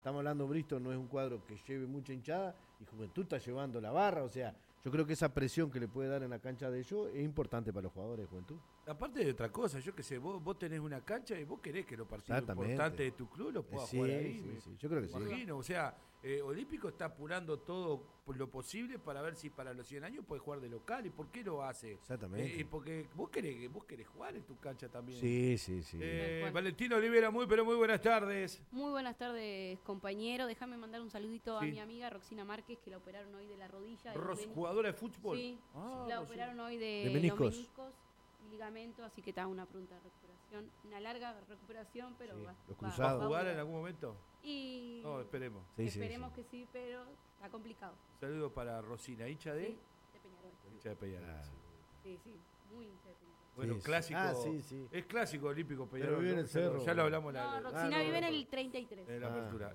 Estamos hablando, Bristol no es un cuadro que lleve mucha hinchada y Juventud está llevando la barra, o sea, yo creo que esa presión que le puede dar en la cancha de ellos es importante para los jugadores de Juventud. Aparte de otra cosa, yo que sé, vos tenés una cancha y vos querés que los partidos importantes de tu club los puedas jugar ahí. Sí, yo creo que sí. Imagino, o sea, Olímpico está apurando todo lo posible para ver si para los 100 años puede jugar de local. ¿Y por qué lo hace? Exactamente. Porque vos querés jugar en tu cancha también. Sí. Valentino Olivera, muy buenas tardes. Muy buenas tardes, compañero. Déjame mandar un saludito a mi amiga Roxina Márquez, que la operaron hoy de la rodilla. ¿Jugadora de fútbol? Sí, la operaron hoy de meniscos y ligamento, así que está una pronta recuperación. Una larga recuperación, pero sí, ¿va a jugar en algún momento? No, esperemos. Esperemos que sí, pero está complicado. Un saludo para Rosina, hincha de Peñarol. Hincha de Peñarol. Sí, muy hincha de Peñarol. Bueno, clásico. Es clásico Olímpico Peñarol. Pero vive en el cerro. Ya lo hablamos. Roxina vive en el 33. En la apertura.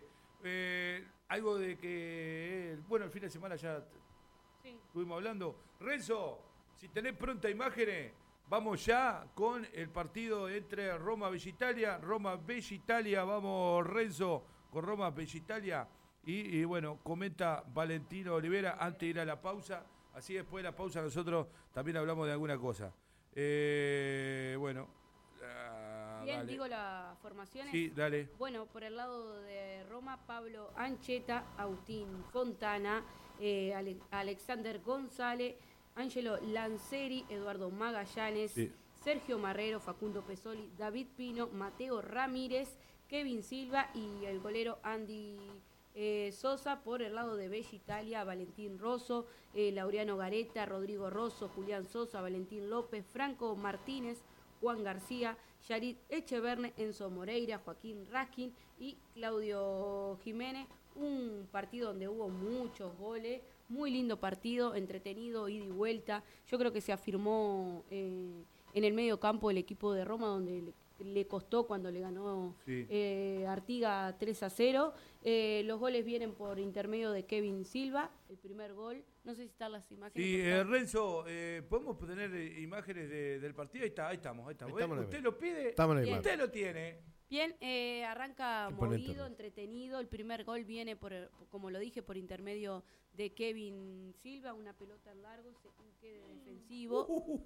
Algo de que, el fin de semana ya estuvimos hablando. Renzo, si tenés pronta imágenes, vamos ya con el partido entre Roma-Bella Italia. Roma-Bella Italia, vamos Renzo con Roma-Bella Italia. Y bueno, comenta Valentino Olivera antes de ir a la pausa. Así después de la pausa nosotros también hablamos de alguna cosa. Bueno. Bien, dale. digo las formaciones. Sí, dale. Bueno, por el lado de Roma, Pablo Ancheta, Agustín Fontana, Alexander González, Angelo Lanceri, Eduardo Magallanes, Sergio Marrero, Facundo Pesoli, David Pino, Mateo Ramírez, Kevin Silva y el golero Andy Sosa. Por el lado de Bella Italia, Valentín Rosso, Laureano Gareta, Rodrigo Rosso, Julián Sosa, Valentín López, Franco Martínez, Juan García, Yarit Echeverne, Enzo Moreira, Joaquín Raskin y Claudio Jiménez. Un partido donde hubo muchos goles, muy lindo partido, entretenido, ida y vuelta. Yo creo que se afirmó en el medio campo el equipo de Roma, donde le costó cuando le ganó Artiga 3-0. Los goles vienen por intermedio de Kevin Silva, el primer gol. No sé si están las imágenes. Sí, Renzo, ¿podemos tener imágenes del partido? Ahí estamos. ¿Usted lo pide? Usted lo tiene. Bien, arranca movido, entretenido. El primer gol viene, como lo dije, por intermedio de Kevin Silva. Una pelota en largo, un quede defensivo.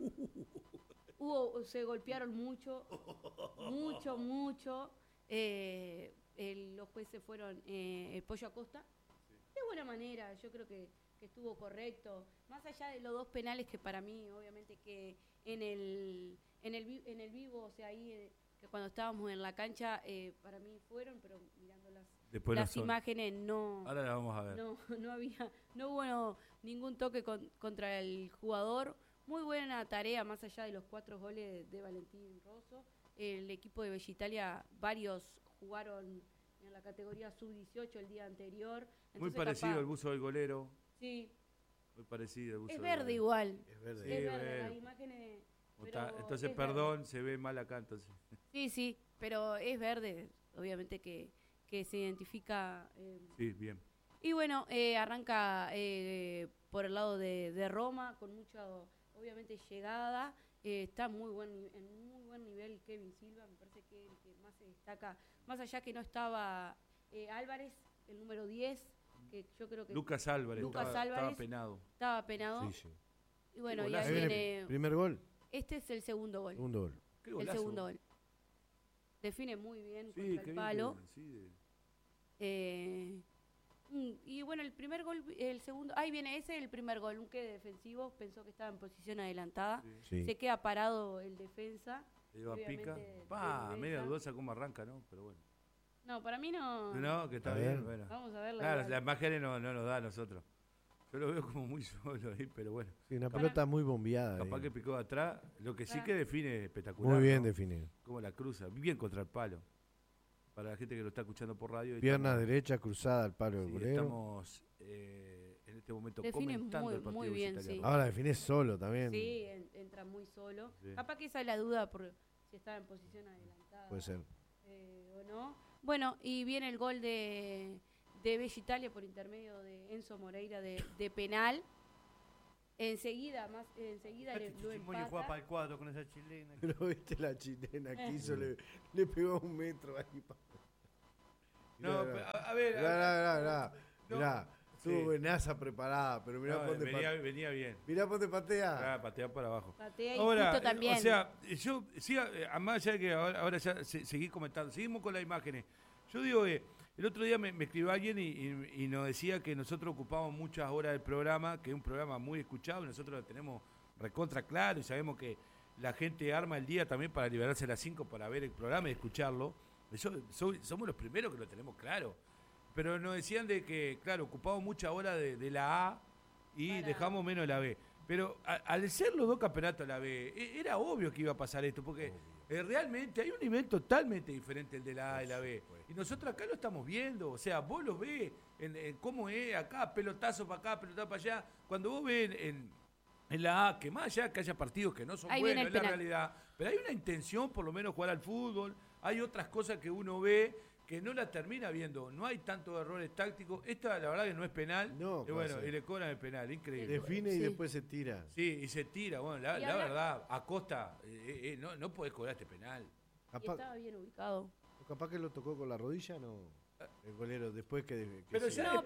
Se golpearon mucho. Los jueces fueron el Pollo Acosta. De buena manera, yo creo que estuvo correcto. Más allá de los dos penales que para mí, obviamente que en el vivo, o sea, ahí que cuando estábamos en la cancha, para mí fueron, pero mirando las imágenes no. Ahora las vamos a ver. No hubo ningún toque contra el jugador. Muy buena tarea, más allá de los 4 goles de Valentín Rosso. El equipo de Bella Italia, varios jugaron en la categoría sub-18 el día anterior. Entonces, muy parecido al buzo del golero. Sí. Muy parecido al buzo del golero. Es verde igual. Es verde. Las imágenes. Entonces, perdón, se ve mal acá entonces. Sí, pero es verde, obviamente que se identifica. Sí, bien. Y bueno, arranca por el lado de Roma, con mucha, obviamente, llegada. Está en muy buen nivel Kevin Silva, me parece que el que más se destaca, más allá que no estaba Álvarez, el número 10, que yo creo que... Lucas Álvarez, estaba penado. Estaba penado. Sí. Y bueno, ya viene... ¿Primer gol? Este es el segundo gol. El segundo gol. Define muy bien contra el palo. Y bueno, el primer gol, el segundo, ahí viene ese, el primer gol, un quede defensivo, pensó que estaba en posición adelantada, se queda parado el defensa. Le va pica, media dudosa cómo arranca, ¿no? Pero bueno. No, para mí no. No, que está bien, bueno. Vamos a ver la imagen no nos da a nosotros. Yo lo veo como muy solo ahí, pero bueno. Sí, una pelota muy bombeada. Capaz que picó atrás, lo que sí que define espectacular. Muy bien definido. Como la cruza, bien contra el palo. Para la gente que lo está escuchando por radio. Pierna derecha cruzada al palo del golero. Estamos en este momento comentando el partido muy bien, sí. Ahora define solo también. Sí, entra muy solo. Sí. Capaz que esa es la duda por si estaba en posición adelantada. Puede ser. O no. Bueno, y viene el gol de Bella Italia por intermedio de Enzo Moreira de penal. Enseguida lo empata. Juega para el cuadro con esa chilena. Pero viste la chilena que hizo, le pegó a 1 metro ahí. No, a ver. Mirá. Tuvo buenaza preparada, pero mirá no, venía bien. Mirá ponte patea. Patea para abajo. Patea y ahora, justo también. O sea, yo siga, más allá de que ahora ya seguí comentando, seguimos con las imágenes. Yo digo que el otro día me escribió alguien y nos decía que nosotros ocupamos muchas horas del programa, que es un programa muy escuchado, y nosotros lo tenemos recontra claro y sabemos que la gente arma el día también para liberarse a las 5 para ver el programa y escucharlo. Somos los primeros que lo tenemos claro. Pero nos decían de que, claro, ocupamos muchas horas de la A y dejamos menos la B. Pero al ser los dos campeonatos de la B, era obvio que iba a pasar esto, porque realmente hay un nivel totalmente diferente el de la A y la B. Y nosotros acá lo estamos viendo, o sea, vos lo ves en cómo es acá, pelotazo para acá, pelotazo para allá. Cuando vos ves en la A, que más allá que haya partidos que no son buenos, es la realidad, pero hay una intención por lo menos jugar al fútbol, hay otras cosas que uno ve que no la termina viendo, no hay tantos errores tácticos. Esta la verdad que no es penal, y le cobran el penal, increíble. Define y después se tira. Sí, y se tira, bueno, la verdad, Acosta, no podés cobrar este penal. Y estaba bien ubicado. Capaz que lo tocó con la rodilla, no. El golero, después que pero ya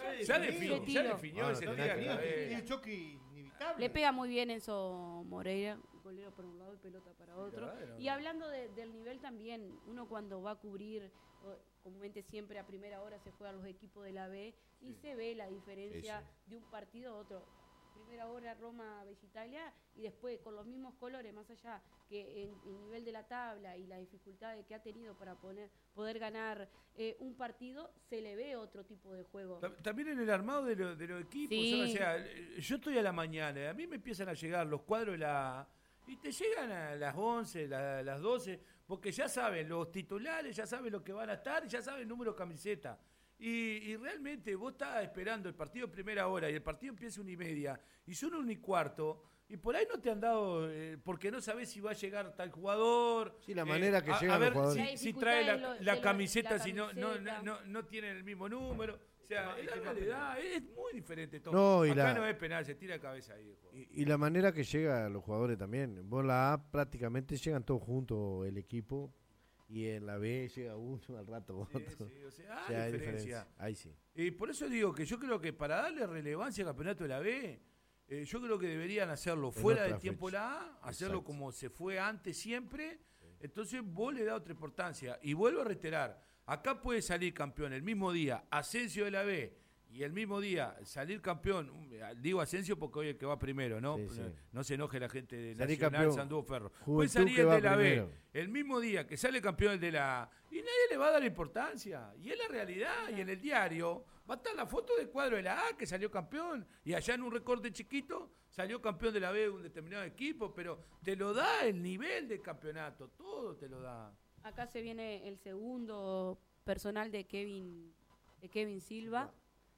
definió ese día. Es choque inevitable. Le pega muy bien Enzo Moreira, golero por un lado y pelota para otro. Y hablando del nivel también, uno cuando va a cubrir, comúnmente siempre a primera hora se juegan los equipos de la B y se ve la diferencia de un partido a otro. Primera hora Roma Italia y después con los mismos colores, más allá que en el nivel de la tabla y la dificultad que ha tenido para poder ganar un partido, se le ve otro tipo de juego. También en el armado de los equipos, o sea, yo estoy a la mañana, a mí me empiezan a llegar los cuadros de la A y te llegan a las 11, las 12, porque ya saben los titulares, ya saben lo que van a estar y ya saben el número de camiseta. Y realmente vos estás esperando el partido primera hora y el partido empieza 1:30 y son 1:15 y por ahí no te han dado porque no sabés si va a llegar tal jugador. Sí, la manera que llega a ver los jugadores. si trae la camiseta, si no tienen el mismo número. O sea, en la realidad es muy diferente todo. No, acá no es penal, se tira de cabeza ahí. Y la manera que llega los jugadores también. Vos la A prácticamente llegan todos juntos el equipo. Y en la B llega uno al rato otro. Sí, o sea, hay diferencia. Ahí sí. Y por eso digo que yo creo que para darle relevancia al campeonato de la B, yo creo que deberían hacerlo fuera del tiempo la A, hacerlo como se fue antes siempre. Entonces vos le das otra importancia. Y vuelvo a reiterar, acá puede salir campeón el mismo día Asensio de la B y el mismo día salir campeón, digo Asensio porque hoy es el que va primero, ¿no? Sí. No se enoje la gente de salir Nacional, campeón, Sandúo Ferro. Juventud Puede salir el de la primero. B, el mismo día que sale campeón el de la A, y nadie le va a dar importancia. Y es la realidad, y en el diario va a estar la foto del cuadro de la A que salió campeón, y allá en un recorte chiquito salió campeón de la B de un determinado equipo, pero te lo da el nivel del campeonato, todo te lo da. Acá se viene el segundo personal de Kevin Silva.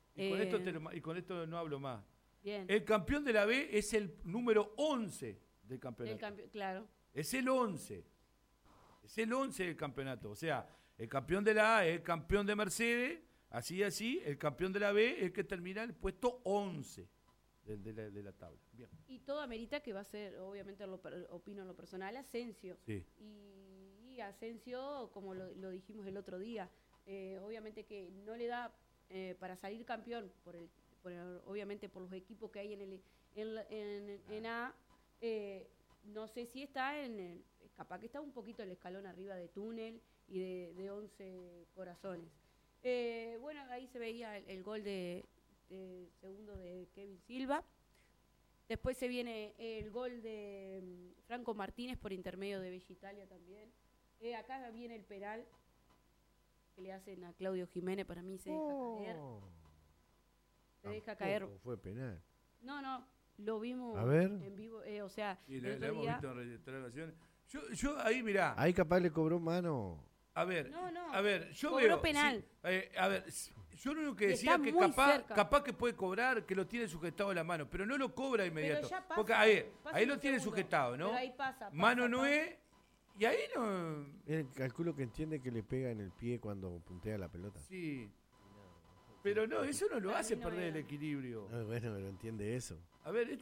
Y con esto no hablo más. Bien. El campeón de la B es el número 11 del campeonato. Claro. Es el 11. Es el 11 del campeonato. O sea, el campeón de la A es el campeón de Mercedes, así, el campeón de la B es el que termina el puesto 11 de la tabla. Bien. Y todo amerita que va a ser, obviamente opino en lo personal, Asensio. Sí. Y Asensio, como lo dijimos el otro día, obviamente que no le da para salir campeón, obviamente por los equipos que hay en A, no sé si está capaz que está un poquito el escalón arriba de Túnel y de 11 Corazones. Bueno, ahí se veía el gol de segundo de Kevin Silva. Después se viene el gol de Franco Martínez por intermedio de Italia también. Acá viene el penal que le hacen a Claudio Jiménez, para mí se deja caer. Se deja caer. Fue penal. No, lo vimos en vivo, o sea, y le hemos visto en retransmisiones. Yo ahí mirá. Ahí capaz le cobró mano. A ver, yo cobró veo. penal. Sí, yo lo único que decía que capaz que puede cobrar, que lo tiene sujetado en la mano, pero no lo cobra inmediato. Pero ya pasa, porque ahí lo tiene sujetado, ¿no? Pero ahí pasa. Mano no es. Y ahí no. Calculo que entiende que le pega en el pie cuando puntea la pelota. Sí. Pero no, eso no lo hace perder el equilibrio. Bueno, pero entiende eso. A ver,